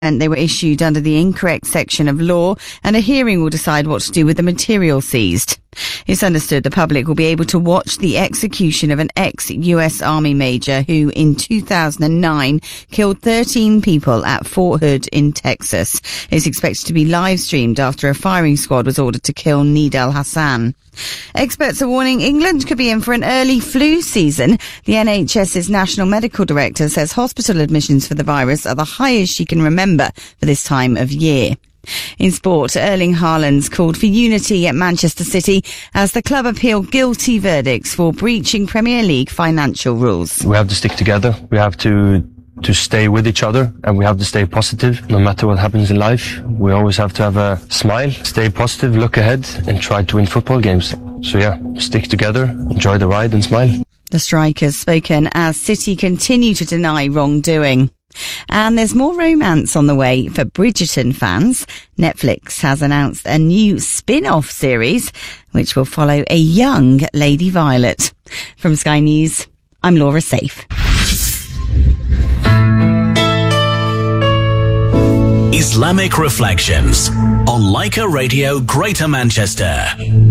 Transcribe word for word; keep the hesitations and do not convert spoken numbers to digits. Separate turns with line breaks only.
And they were issued under the incorrect section of law, and a hearing will decide what to do with the material seized. It's understood the public will be able to watch the execution of an ex-U S Army major who, in two thousand nine, killed thirteen people at Fort Hood in Texas. It's expected to be live-streamed after a firing squad was ordered to kill Need al-Hassan. Experts are warning England could be in for an early flu season. The N H S's National Medical Director says hospital admissions for the virus are the highest she can remember for this time of year. In sport, Erling Haaland's called for unity at Manchester City as the club appeal guilty verdicts for breaching Premier League financial rules.
We have to stick together. We have to to stay with each other, and we have to stay positive no matter what happens in life. We always have to have a smile, stay positive, look ahead, and try to win football games. So yeah, stick together, enjoy the ride and smile.
The strikers spoken as City continue to deny wrongdoing. And there's more romance on the way for Bridgerton fans. Netflix has announced a new spin-off series which will follow a young Lady Violet. From Sky News, I'm Laura Safe.
Islamic Reflections on Leica Radio Greater Manchester.